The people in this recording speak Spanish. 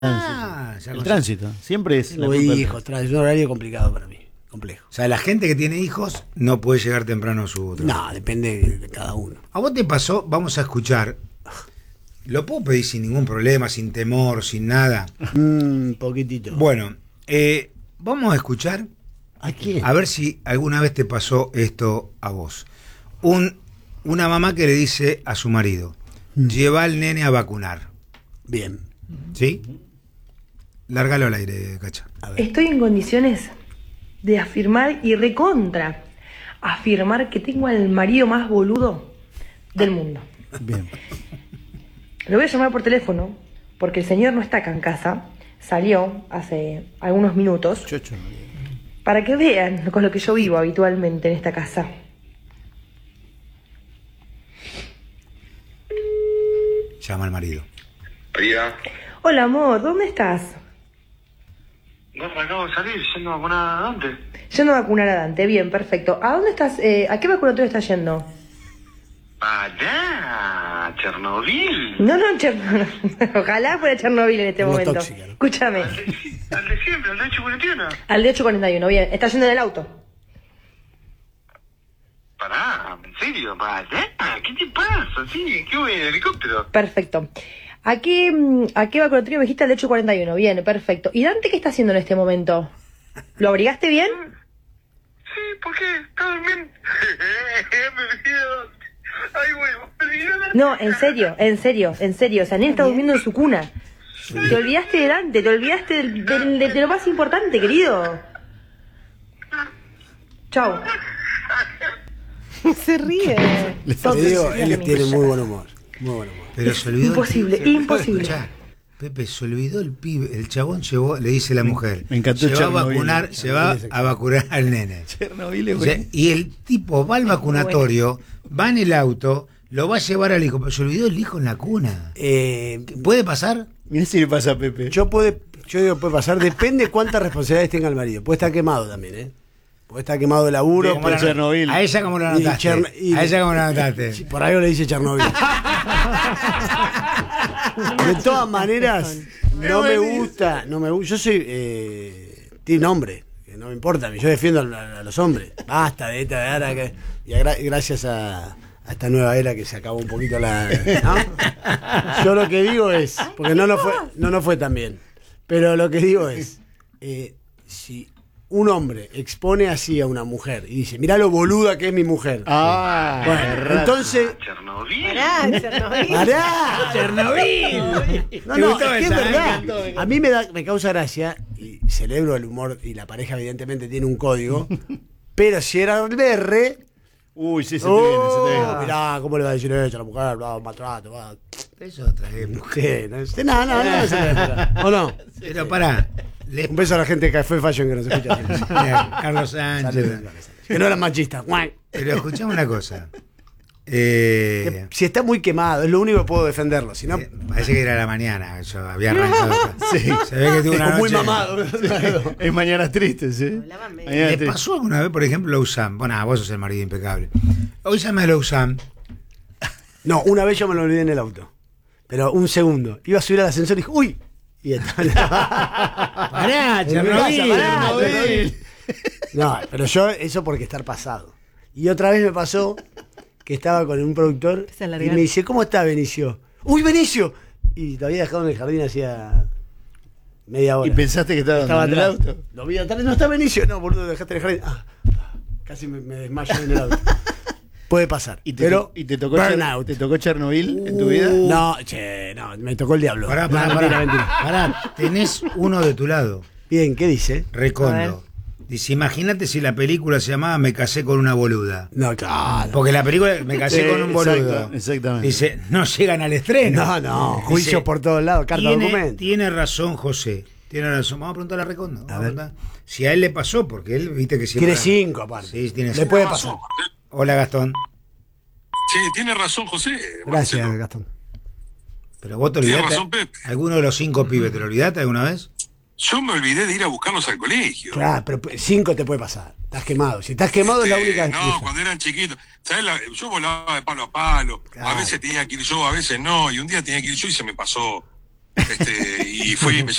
Ya El tránsito. Siempre es la Tengo culpa del hijos, es un horario complicado para mí. Complejo. O sea, la gente que tiene hijos no puede llegar temprano a su trabajo. No, depende de cada uno. ¿A vos te pasó? Vamos a escuchar. Lo puedo pedir sin ningún problema, sin temor, sin nada. Poquitito. Bueno, vamos a escuchar. ¿A quién? A ver si alguna vez te pasó esto a vos. Una mamá que le dice a su marido, lleva al nene a vacunar. Bien. ¿Sí? Lárgalo al aire, Cacha. Estoy en condiciones de afirmar y recontra afirmar que tengo al marido más boludo del mundo. Bien. Lo voy a llamar por teléfono porque el señor no está acá en casa, salió hace algunos minutos, Chocho. para que vean con lo que yo vivo habitualmente en esta casa. Llama al marido. María. Hola amor, ¿dónde estás? No, me acabo de salir, yendo a vacunar a Dante. Yendo a vacunar a Dante, bien, perfecto. ¿A dónde estás? ¿A qué vacunatorio estás yendo? Allá, Chernobyl. No, ojalá fuera Chernobyl en este Una momento. tóxica, ¿no? Escúchame. Al de siempre, al de 841. Al de 841, bien. ¿Estás yendo en el auto? Pará, en serio, allá. ¿Qué te pasa? Sí, ¿qué voy en helicóptero? Perfecto. ¿A qué vacunatorio me dijiste? Al de 841, bien, perfecto. ¿Y Dante qué está haciendo en este momento? ¿Lo abrigaste bien? Sí, ¿por qué? ¿Está durmiendo? Me olvidé. Ay, güey, me olvidé. No, en serio. O sea, Nene está durmiendo en su cuna. Te olvidaste de Dante, te olvidaste de lo más importante, querido. Chau. Se ríe. Te digo, él tiene muy buen humor. Muy buen humor. Pero se olvidó. Imposible. Escuchá, Pepe, se olvidó el pibe. El chabón llevó, le dice la mujer. Me encantó se va a Chernobyl. vacunar, se va a vacunar al nene. Chernobyl es O sea, bueno. y el tipo va al vacunatorio, va en el auto, lo va a llevar al hijo, pero se olvidó el hijo en la cuna. ¿Puede pasar? Mirá si le pasa a Pepe. Yo digo, puede pasar, depende cuántas responsabilidades tenga el marido. Puede estar quemado también, ¿eh? Puede estar quemado de laburo. ¿Cómo por la- Chernobyl. A ella como lo anotaste. A ella como lo anotaste. Sí, por algo le dice Chernobyl. De todas maneras, no me gusta. Yo soy tiene hombre, que no me importa, yo defiendo a los hombres. Basta de esta era que y gracias a esta nueva era que se acabó un poquito la, ¿no? Yo lo que digo es, porque no nos fue tan bien, pero lo que digo es, si un hombre expone así a una mujer y dice, mirá lo boluda que es mi mujer. Bueno, entonces Chernobyl. ¡pará! ¡Chernobyl! No, ¿Te gustó es que es esa, verdad. me encantó. A mí me causa gracia y celebro el humor y la pareja evidentemente tiene un código, pero si era el BR, Uy, sí, se te viene. mirá, ¿cómo le va a decir eso a la mujer? Maltrato, va. Eso otra vez, mujer. No, es una época. ¿O no? Pero pará. Un beso a la gente de Café Fashion que nos escucha siempre. Carlos Sánchez. Saludos. Que no eran machistas. Pero escuchame una cosa. Si está muy quemado, es lo único que puedo defenderlo. Si no, Parece que era la mañana. Yo había arrancado. Sí. Se ve que tuvo una muy noche. mamado. Es mañanas tristes, ¿eh? Mañanas ¿Le tristes. pasó alguna vez, por ejemplo, Lousam? Bueno, vos sos el marido impecable. Hoy llama a Lousam. No, una vez yo me lo olvidé en el auto. Pero un segundo. Iba a subir al ascensor y dijo, ¡uy! Y estaba. Pará, En mi Chernobyl. casa, pará, Chernobyl. No, pero yo, eso porque estar pasado. Y otra vez me pasó que estaba con un productor Se y alargaron. me dice, ¿cómo está Benicio? ¡Uy, Benicio! Y lo había dejado en el jardín hacía media hora. ¿Y pensaste que estaba en el atrás. auto? Lo vi atrás, no está Benicio. No, boludo, lo dejaste en el jardín. Casi me desmayo en el auto. Puede pasar. ¿Y te, pero y te tocó burnout. ¿Te tocó Chernobyl en tu vida? No, no, me tocó el diablo. Pará, No, mentira. Pará, tenés uno de tu lado. Bien, ¿qué dice? Recondo. Dice, imagínate si la película se llamaba Me casé con una boluda. No, claro. Porque la película Me casé Sí, con un boludo. exacto, exactamente. Dice, no llegan al estreno. No, juicios Dice, por todos lados, carta documento. Tiene razón, José. Tiene razón. Vamos a preguntarle a Recondo. A ver. Si a él le pasó, porque él, viste que siempre. Tiene 5 aparte. Sí, tiene Le 5. puede pasar. Hola, Gastón. Sí, tiene razón, José. Gracias, Marcelo. Gastón. Pero vos te Tiene olvidaste. razón, Pep. ¿Alguno de los 5 pibes te lo olvidaste alguna vez? Yo me olvidé de ir a buscarlos al colegio. Claro, pero 5 te puede pasar. Estás quemado. Si estás quemado es la única No, excusa. cuando eran chiquitos. ¿Sabes? Yo volaba de palo a palo. Claro. A veces tenía que ir yo, a veces no. Y un día tenía que ir yo y se me pasó. Y fui, me